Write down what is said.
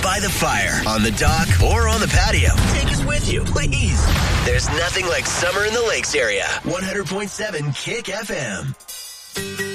by the fire, on the dock, or on the patio. Take us with you, please. There's nothing like summer in the lakes area. 100.7 Kick FM.